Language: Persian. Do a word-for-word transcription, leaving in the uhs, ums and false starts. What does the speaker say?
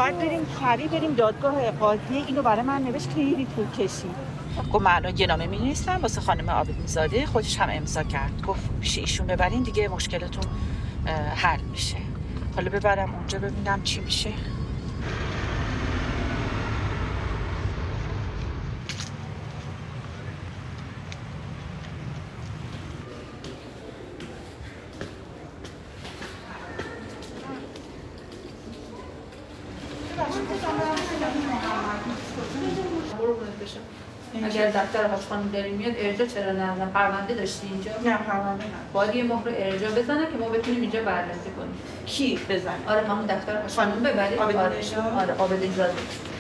باید بریم سریع بریم دادگاه قاضی. اینو برای من نوشت، خیلی طول کشید. گفت من الان یه نامه می‌نویسم واسه خانم عابدین‌زاده، خودش هم امضا کرد. گفت پیش ایشون ببرین دیگه مشکلتون حل میشه. حالا ببرم اونجا ببینم چی میشه. اگر دفتر حاج خانم داریم میاد ارجاع چرا نه؟ پرونده داشتی اینجا؟ نه پرونده نه. باید یه مهر ارجاع بزنه که ما بتونیم اینجا بررسی کنیم. کی بزنه؟ آره همون دفتر حاج خانم ببرید. آره آره عابدین‌زاده.